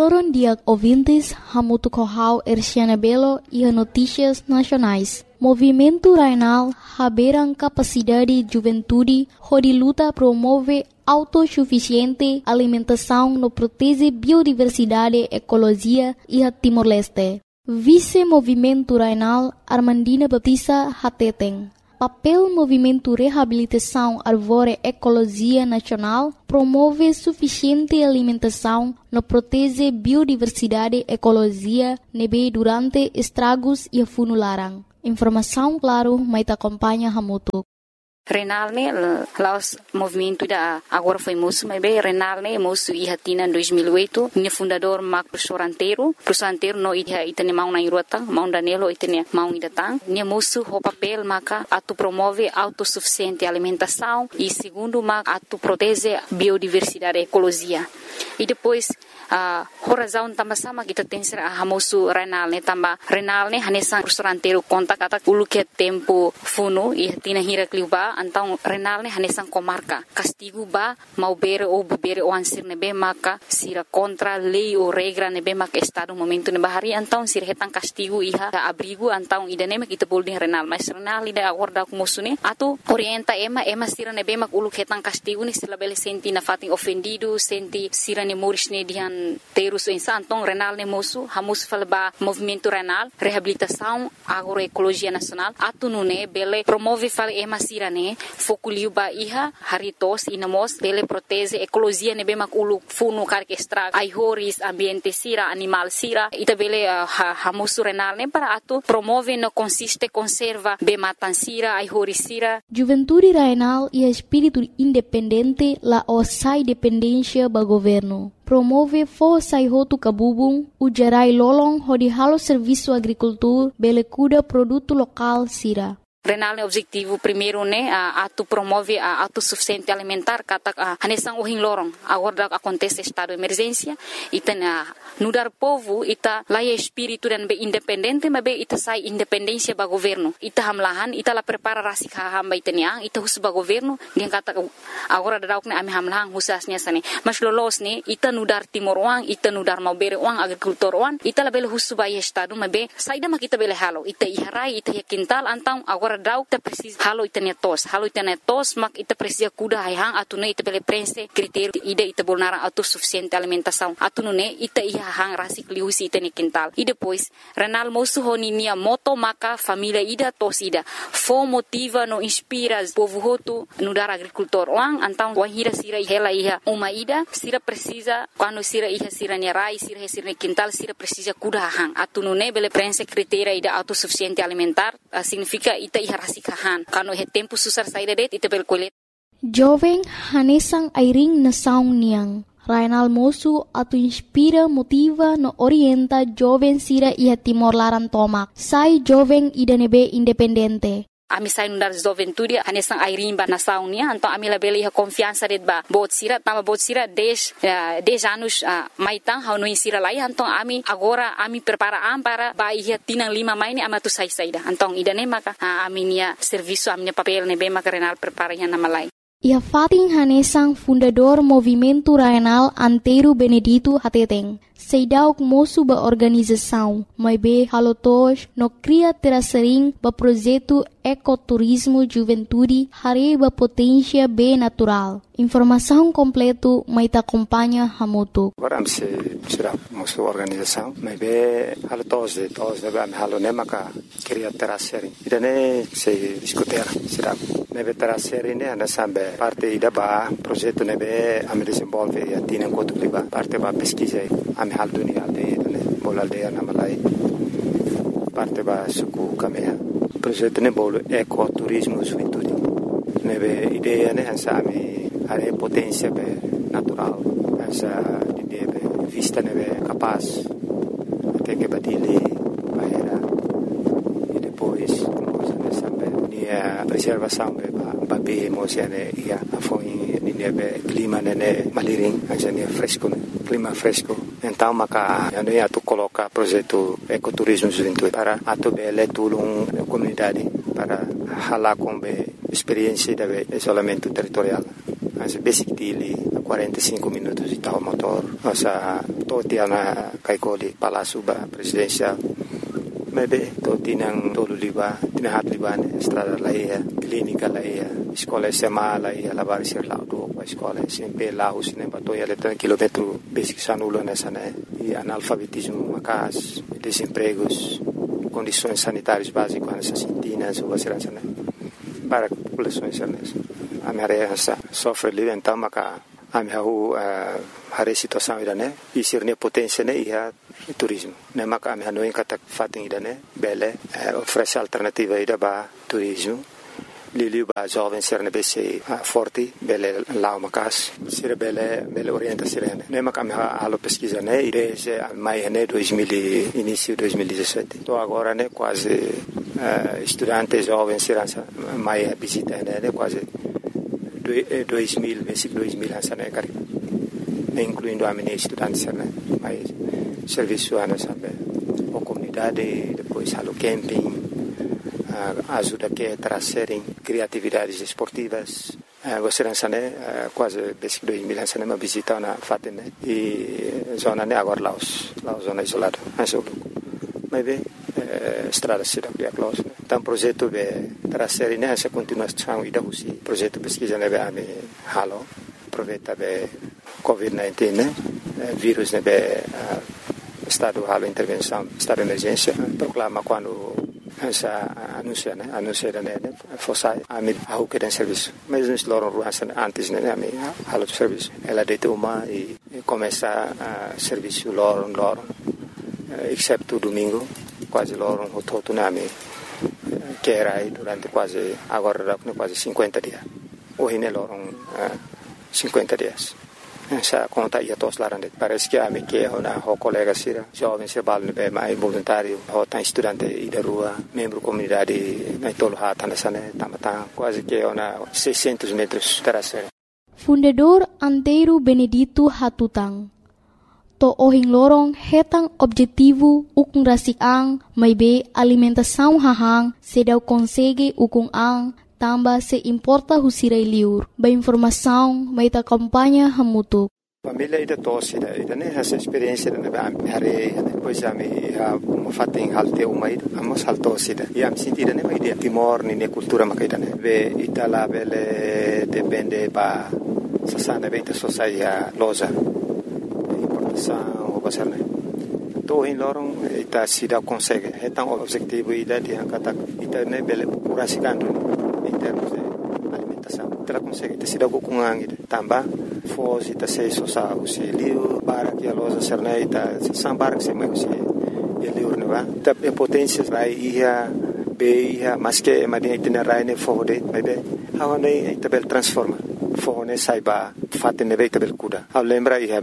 Aloron dia ouvintes, hamutu kohau Erciana Belo e notícias nacionais. Movimento Rainal haberam capacidade juventude, onde luta promove autossuficiente alimentação no protege biodiversidade, ecologia e a Timor-Leste. Vice-Movimento Rainal Armandina Baptista Hateteng. Papel Movimento Reabilitação Árvore Ecologia Nacional promove suficiente alimentação no protege biodiversidade, ecologia, nebe durante estragos e funularan. Informação claro, mas acompanha hamutu. Renal ne laos movimento da agora foi moço, mas bem Renal ne moço e hatina em 2008, minha fundador Mark Prosoranteiro no ia itene mau na irota, mau danelo itene mau idatang, minha moço o papel maka atu promove autossuficiente alimentação e segundo maka atu protege biodiversidade ecologia. E depois a razão também sama kita tem ser a moço Renal ne hanesang Prosoranteiro conta kata ulu que tempo funo e hatina hira kliuba então Renal ne hanesang comarca castigo ba mau bere ou bere o ansir nebe maka sira contra lei ou regra nebe maka estado momento ne bahari então sira hetang castigo iha abrigo então idane mak kita bolding Renal mas Renal ida acorda com moço ne atu orienta ema sira nebe mak ulu hetang castigo ne sila bele senti na fating ofendido senti sira ne moris ne dihan terus então Renal ne moço hamus falba movimento Renal reabilitação agroecologia nacional atu nune bele promove fale ema sira ne fokuliu ba iha haritos inamos bele protege ecologia nebe mak ulu funu karke estraga ai horis ambiente sira animal sira ita bele hamusu Renal ne para atu promove no consiste conserva be matan sira ai horis sira. Juventude Rainal e espírito independente la osai dependência ba governo. Promove força e roto cabubung, o gerai lolong hodi halo serviço agricultor, bele cuida produto local sira. Renal ne objetivo primeiro ne atu promove a autossuficiente alimentar kata hanesang uhing lorong agora acontece estado de emergência ita nudar povo ita laia espírito dan be independente mas be ita sai independência ba governo ita hamlahan ita la prepara rasik hamba itania ita hus ba governo dia kata agora dauk ne ami hamlahan husasnya sane mas lolos ne ita nudar timor uang ita nudar mau bere uang agrikultor uang ita la bele hus ba estado mas be saida mak ita bele halo ita iharai ita quintal antang agora dauk ta precisa halo itania tos mak ita precisa kuda hayang atune ita bele prense critério ida ita bolnara autossuficiente alimentação atune ita iha hang rasik liusi ita ne quintal e depois Renal moço honinia moto maka família ida tos ida fo motiva no inspira povo hotu no dar agricultor wang antang wahira sira hela iha uma ida sira precisa quando sira iha sira ne rai sira ne quintal sira precisa kuda hang atune bele prense critério ida autossuficiente alimentar significa ita iha rasikahan kano he tempo susar saída det ita bel kolet jovem hanesang airing na saung niang Rainal moço atu inspira motiva no orienta jovem sira iha Timor Laran tomak sai jovem ida nebe independente. Ami sai nundar juventude hanesang airimba na saunia então ami la bele iha confiança det ba bot sira 10 anos maitang hau no insira lai então ami agora ami prepara para ba iha tinang 5 mai ni amatu sai saida então ida ne maka ami nia serviço ami papel ne be maka Renal prepara iha na malai. Ia fating hanesang fundador Movimento Rainal Antero Benedito Hateteng. Seidauk moço ba organização, mas be halotos no cria terasering ba projeto ecoturismo juventude hari ba potência be natural. Informação completo mai ta acompanha hamutu. Agora se será moço organização, mas be halotos de ba halo nemaka cria terasering. Idane se discutir será nebe terasering ne ana sambe parte ida ba projeto nebe am desenvolve e atina enquanto liba parte ba pesquisa am hal dunia de bola de na malai parte ba suku kamea projeto ne bolo ecoturismo juventude nebe ideia ne hansa ami are potência be natural hansa ideia be vista nebe capaz até que batile bahera e depois a preservação ba be emozione ia afoi nebe clima nene maliring hansa fresco clima fresco então maka ano ia tu coloca projeto ecoturismo juventude para atu bele tulung comunidade para hala com be experiência de isolamento territorial as basic dili 45 minutos de tal motor nossa totia na kaikoli Palácio Presidencial. Maybe to tinang tolu liba, tinahat liba ne estrada laia, clínica laia, escola SMA laia, lavar ser lá do escola SMP lá os ne bato ia letra quilômetro basic sanulo nessa né e analfabetismo macas, desempregos, condições sanitárias básicas nessas sintinas ou segurança né para populações nessa. A minha sofre ali então maca a minha hari situação ida né e sirne potência né ia turismo né maka a minha kata fating ida né bele oferece alternativa ida ba turismo lili ba jovem ser ne bese forte bele lá macas sira bele orienta sirene né maka a alo pesquisa né desde maio né 2000 início 2017 então agora né quase estudantes jovens sirança maio visita né quase 2000 basic 2000 essa né cara incluindo a minha estudante né mas serviço ana sabe a comunidade depois halo camping ajuda que trazerem criatividades esportivas você né quase basic 2000 essa né uma visita na fate né e zona né agora Laos zona isolada mas bem estrada cidade close então projeto de trazer né essa continuação e da usi projeto pesquisa né a me halo aproveita be COVID-19 né vírus né be estado halo intervenção estado de emergência proclama quando essa anuncia né fosse a me ao que tem serviço mas nos loram ruas antes né a me halo serviço ela deita uma e começa a serviço loram exceto domingo quase loram o todo na me que era aí durante quase agora quase 50 dias hoje né loram 50 dias essa conta ia todos lá parece que a me que uma colega sira jovem se balne be mais voluntário tá estudante e da rua membro comunidade na tolo hata nessa né tamata quase que uma 600 metros terasera Fundador Antero Benedito Hatutang to ohing lorong hetang objetivo ukung rasik ang may be alimentação hahang sedaw konsege ukung ang tamba se importa husiray liur ba informação may ta kampanya hamutuk família ida tosse ida né essa experiência né hari depois a me fating halte uma ida amos haltosse ida e am sentida né ida timor ni cultura makaida né ve itala bele depende ba sasana beita sosaia loza importação o basarne to in lorong ita sida consegue hetang objetivo ida di angkata ita ne bele kurasikan em termos de alimentação ela consegue ter sido com ida tamba foz ita sei sosa o se liu para que a loja serneita sambar que se mais se liu ne va ta potência rai ia be ia mas que madia ita rai ne fode bebe hawane ita bel transforma fone saiba fatte ne veita bel kuda a lembra ia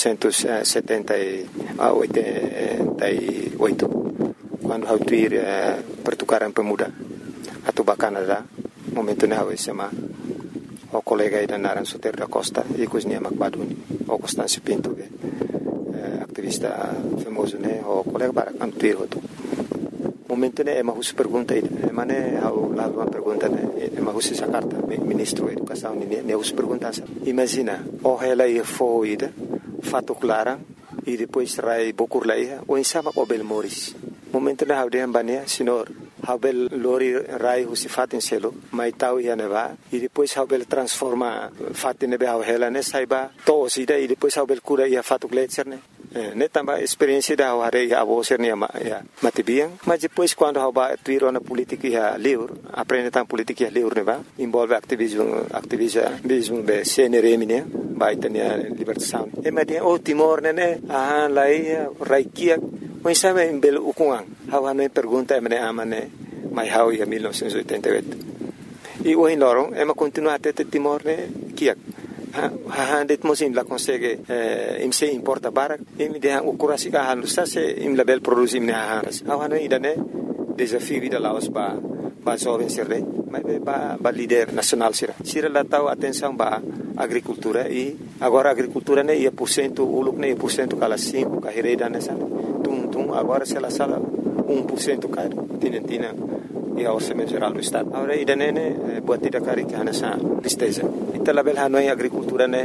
1978 quando hau tuir pertukaran pemuda atau Canada momento ne hau sema o colega ida naran Soter da Costa e cosnia Macbaduni o Constâncio Pinto activista famoso ne o colega para antuir hoto momento ne ema hus pergunta ida mane hau lá uma pergunta ne ema hus essa carta ministro da educação ne hus pergunta imagina o ela ia foi ida fato clara e depois rai bokur laia o insama o Belmoris momento ne hau de ambania senhor Habel lori rai husi fatin selo mai tau ia neva e depois Habel transforma fatin nebe hela ne saiba to sida e depois Habel cura ia fatu gletser ne tamba experiência da hare ia avoser ne ya matibiang mas depois quando haba tuiro na política ia livre aprende tam política ia livre neva envolve ativismo be CNRM ne vai ter libertação e madia o Timor ne lai raikia mas sabe em belo ukungang hawa no pergunta emne amane mai hau ia 1988 e o hinlorong ema continua até Timor ne kiak det mosim la consegue imse importa barak im de o kurasi ka halu sa se im label produce im ne hawa no idane desafio da Laos ba jovem sirre mas ba líder nacional sira la tau atenção ba agricultura e agora agricultura ne ia % uluk ne % kala 5 ka hereda nessa agora se ela sala 1% caro tinentina e a orçamento geral do estado agora ida nene buat tidak kari que nessa tristeza ita label hanoi agricultura ne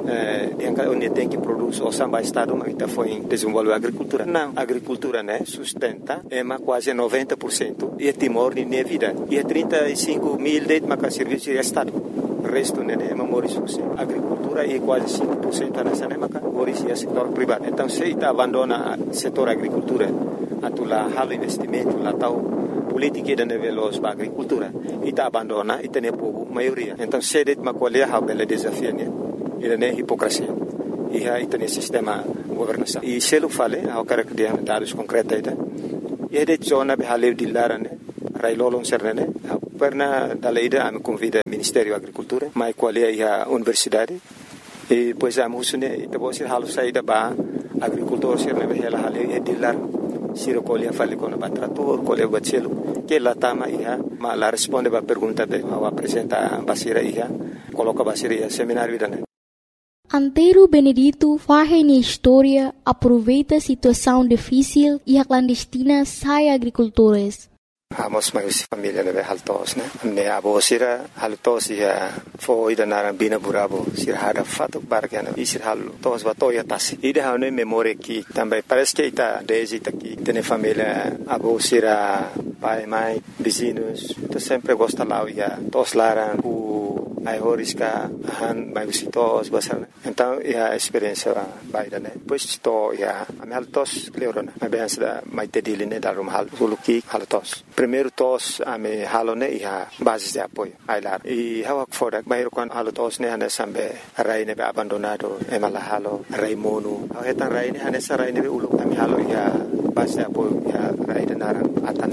onde tem que produzir o samba estado, mas está foi desenvolver a agricultura. Não, a agricultura, né, sustenta quase 90% e é Timor de minha vida. E é 35 mil de serviço de estado. O resto, né, é memória a agricultura e quase 5% nessa nemaca, é setor privado. Então, se está abandona o setor agricultura, atula halo investimento, lá tal política de nível da agricultura, e está abandona e tem povo maioria. Então, se det macolher a bela desafio, né, ele é hipocrisia. E aí tem sistema governação. E se ele fala, eu quero que dê dados concretos aí, e de zona de haleu de lara, né, railolong serne, perna da lei da me convida Ministério da Agricultura, mas qual é a universidade? E pois a musune, e depois se halu saída ba agricultor serne be ela haleu e de lar, se recolhe a fale com o trator, colhe o bacelo, que lá tama ia, mas lá responde a pergunta be, ao apresenta basira ia, coloca basira ia seminário da né. Antero Benedito faz na história, aproveita a situação difícil e a clandestina sai agricultores. Amos mais família né haltos né ne abo sira haltos ia foi da narambina burabo sira hada fato bargana e sira haltos batoya tas ida hane memória que também parece que está desde aqui tem família abo sira pai mãe vizinhos tu sempre gosta lá ia tos laran ai horisca han mai visitos basar então a experiência baida né depois to ia a haltos leorona a benção da mai tedile da rumhal suluki haltos primeiro tos a me halone ia basis de apoio ai lá e hawak fora bairro quan haltos ne hane sambe rai ne abandonado e mala halo rai mono hetan rai ne hane sa rai ne ulu ami halo ia basis de apoio ia rai de naran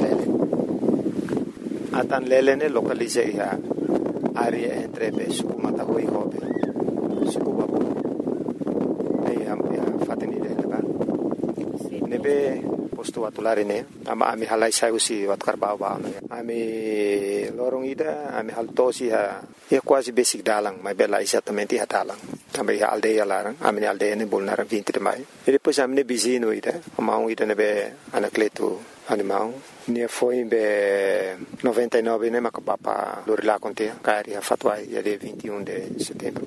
atan lele ne localize ia área entre suku Matahui e Hobe, suku Babu. Aí a fateni dele lá. Nebe posto atulari ne, ami halai sai usi wat karbau ba no. Ami lorong ida, ami haltosi ha, quase basic dalang, mas bela exatamente ha dalang. Também a aldeia larang, ami aldeia ne bolnaram 20 de maio. E depois ami ne bizino ida, amau ida nebe anacleto animal. Ne foi em 99 né macapapa Lorila Contea cari a fatuai dia 21 de setembro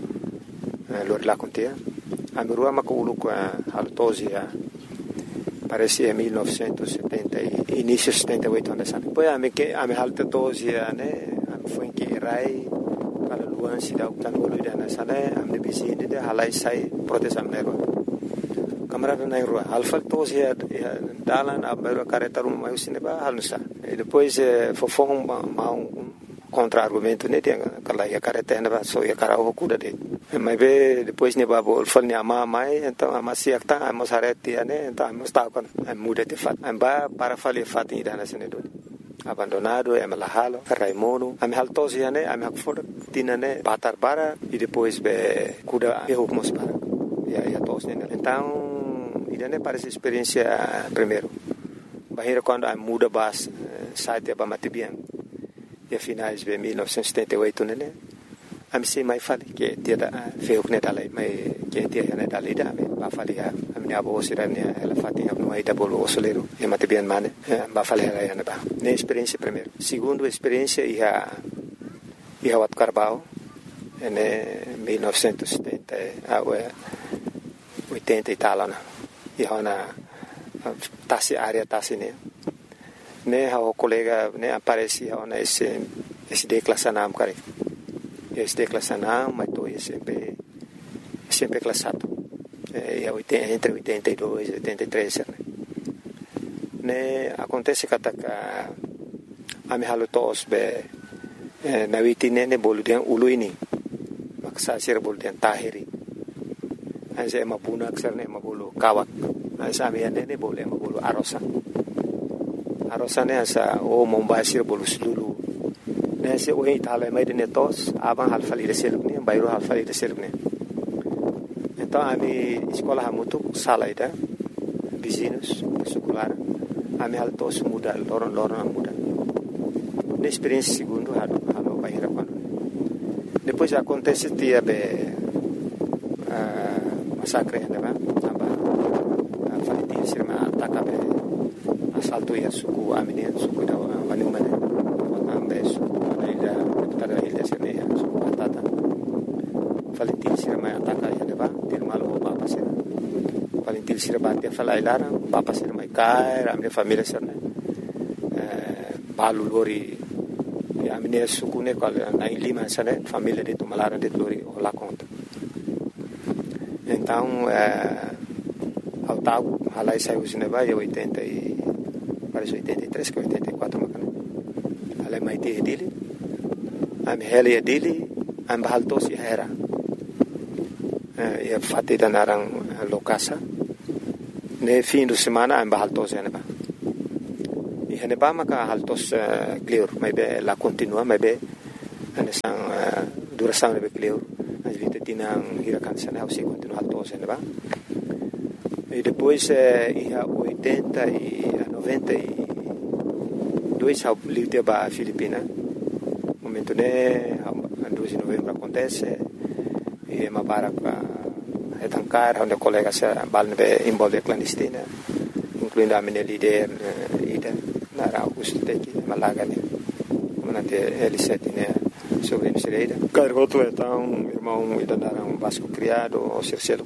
Lorila Contea a mirua maculu com a haltosia parece em 1970 início 78 anos depois a me haltosia né a foi que rai para luan se dá o tanolo da nasale a me bizinde de halai sai proteção nero camarada na rua alfa todos ia dalan a mero careta rumah usine ba halusa e depois fofong contra argumento ne dia kala ia careta na ba so ia carao kuda de mas depois ne ba bol fal ne ama mai então ama siak ta amos hareti ne então amos ta kon muda de fat amba para fali fat ida na sene do abandonado e malahalo raimono am haltos ia ne am hakfor tinane batar bara e depois be kuda e hukmos para ia tos ne então idane parece experiência primeiro bahira quando a muda bas site ba matibian e finais de 1978 né a me sei mai fali que dia da feu ne dalai mai que dia ne dalai da ba fali a minha avó sira ne ela fatinha no aí da bolo osoleiro e matibian mane ba fali ela ia ba ne experiência primeiro segundo experiência ia wat Carbau ne 1970 a 80 e tal né e hona tasi área tasi ne o colega ne aparece hona esse declassanam kare esse declassanam mas tô sempre classado e entre 82 e 83 ne acontece que a me halo tos be na witine ne boludian uluini maksa sir boludian tahiri anse mapuna aksarne mabulu kawak ansa miane ne boleh mabulu arosa ne asa o mombasir bolu sululu ne se o itala mai de netos abang halfali de selukne bayro halfali de selukne então ami escola hamutu salaida vizinhos secular ami altos muda loron muda ne experiência segundo halo bayra quando depois acontece dia be masakre né ba falitin sirma ataka be asalto ya suku amine suku da wani umane ambe suku ida tada ilha sirne suku atata falitin sirma mai ataka ya ne ba til malo papa sira paling til sira batia fala ilara papa sira mai kai ramne família sira ne balu lori ya mine sukune kal na lima sana família de tumalara de lori ola conta então ao tago halai saiu sine ba eu 80 e parece 83 que 84 macana halai mai te dele am hele dele am bahalto si era e fatti da narang lokasa ne fim de semana am bahalto se ne ba e ne ba maka haltos clear mai be la continua mai be ane sang duração be clear as vite tinang hirakan sana se continua halto se ne ba e depois ia 80 e 92 ao livre ba Filipina momento ne 2 de novembro acontece e mabarak etankar onde colega se balne involve clandestina incluindo a minha líder ida na Augusto Teki Malaga ne manante L7 ne sobre Misereira cargoto então irmão ida naram Vasco criado o Circelo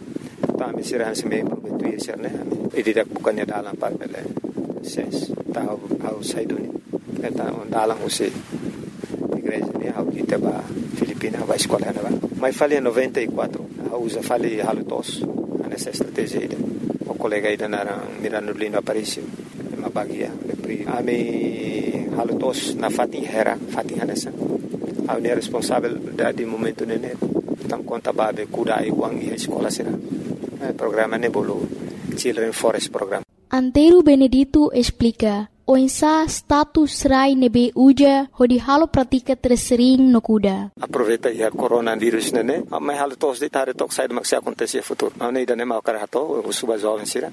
tá me será se meio prometo ir ser né e direto bukannya dalam par bele ses tá ao saiduni então dalam você igreja ne ao kita ba Filipina vai escola né ba mas falei em 94 usa falei halutos nessa estratégia o colega ida naram Mirano Lino Aparicio uma bagia a me halutos na Fatih Hanessa a ne responsável de momento ne tang conta babe kuda e uang e escola será programa Nebolo Children Forest Program. Antero Benedito explica o insa status rai nebe uja hodi halo pratika tersering no kuda. Aproveita ya coronavírus nene, mas halo tos de tare tok sai de acontecer futuro. Não nem dane mau karato o suba jovem sira.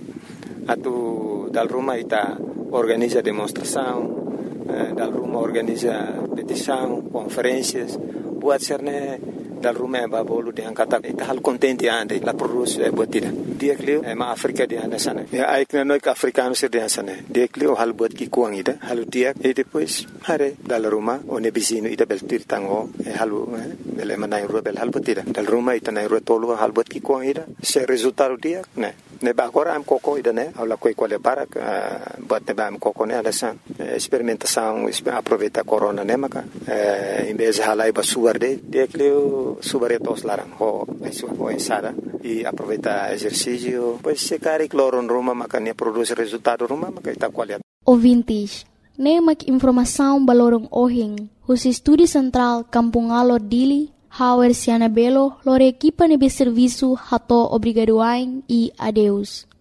Atu dal Roma ita organiza demonstração, dal Roma organiza petição, conferências, buat serne dal Roma ba bolu de angkata ita hal contente ande la produce botida. Dia klio ma Afrika de anda sana. Ya aikna no ka africano sir de sana. Dia klio hal bot ki kuang ida halu dia e depois hare dal Roma o ne bisino ida bel tirtango halu bel manai rubel hal botida. Dal Roma ita na tolo hal bot ki kuang ida. Se resultado dia ne ba agora am coco ida ne ala coi quale para bot ne ba am coco ne ala san experimentação aproveita corona ne maka em vez de halai ba suarde dia klio subaretos larang ho ensada e aproveita exercício pois se cari cloro no Roma maka ne produz resultado Roma maka ita qualidade ouvintes ne mak informação balorong ohing os estúdio central Kampung Alor Dili Hauer Siana Belo lore equipa nebe serviço hato obrigadoain e adeus